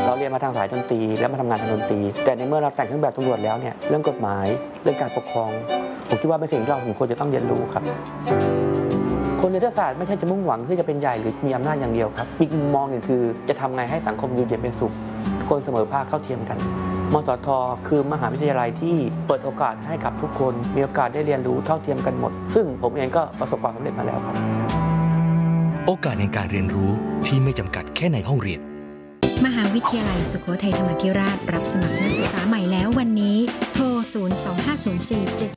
เราเรียนมาทางสายดนตรีแล้วมาทำงานทางดนตรีแต่ในเมื่อเราแต่งเครื่องแบบตำรวจแล้วเนี่ยเรื่องกฎหมายเรื่องการปกครองผมคิดว่าเป็นสิ่งที่เราควรจะต้องเรียนรู้ครับคนในรัฐศาสตร์ไม่ใช่จะมุ่งหวังที่จะเป็นใหญ่หรือมีอำนาจอย่างเดียวครับอีกมุมมองหนึ่งคือจะทำไงให้สังคมอยู่เย็นเป็นสุขคนเสมอภาคเท่าเทียมกันมสท.คือมหาวิทยาลัยที่เปิดโอกาสให้กับทุกคนมีโอกาสได้เรียนรู้เท่าเทียมกันหมดซึ่งผมเองก็ประสบความสำเร็จมาแล้วครับโอกาสในการเรียนรู้ที่ไม่จำกัดแค่ในห้องเรียนมหาวิทยาลัยสุโขทัยธรรมาธิราชรับสมัครนักศึกษาใหม่แล้ววันนี้โทร